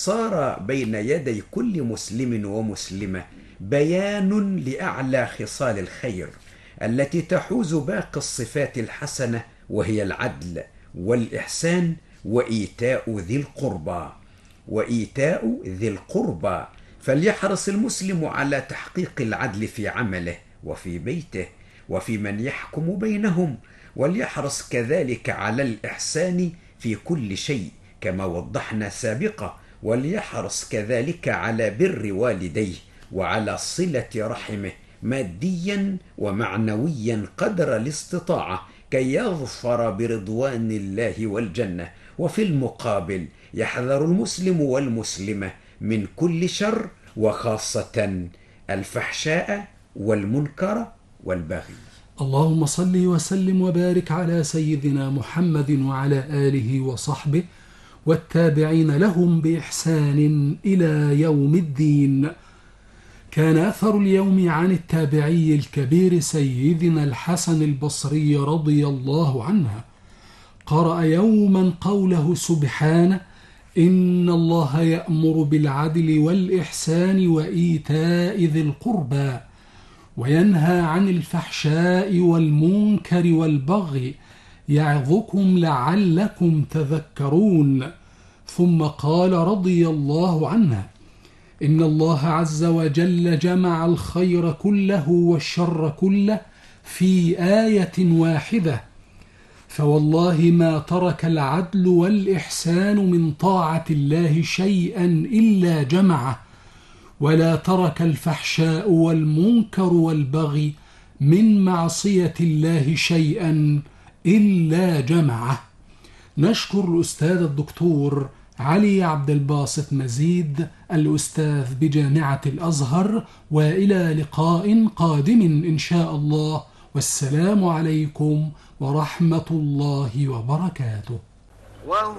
صار بين يدي كل مسلم ومسلمة بيان لأعلى خصال الخير التي تحوز باقي الصفات الحسنة، وهي العدل والإحسان وإيتاء ذي القربى. فليحرص المسلم على تحقيق العدل في عمله وفي بيته وفي من يحكم بينهم، وليحرص كذلك على الإحسان في كل شيء كما وضحنا سابقا، وليحرص كذلك على بر والديه وعلى صلة رحمه ماديا ومعنويا قدر الاستطاعة كي يظفر برضوان الله والجنة. وفي المقابل يحذر المسلم والمسلمة من كل شر، وخاصة الفحشاء والمنكر والبغي. اللهم صل وسلم وبارك على سيدنا محمد وعلى آله وصحبه والتابعين لهم بإحسان إلى يوم الدين. كان أثر اليوم عن التابعي الكبير سيدنا الحسن البصري رضي الله عنه، قرأ يوما قوله سبحانه: إن الله يأمر بالعدل والإحسان وإيتاء ذي القربى وينهى عن الفحشاء والمنكر والبغي يعظكم لعلكم تذكرون. ثم قال رضي الله عنه: إن الله عز وجل جمع الخير كله والشر كله في آية واحدة، فوالله ما ترك العدل والإحسان من طاعة الله شيئا إلا جمعه، ولا ترك الفحشاء والمنكر والبغي من معصية الله شيئا إلا جمعه. نشكر الأستاذ الدكتور علي عبد الباسط مزيد الأستاذ بجامعة الأزهر، وإلى لقاء قادم إن شاء الله، والسلام عليكم ورحمة الله وبركاته.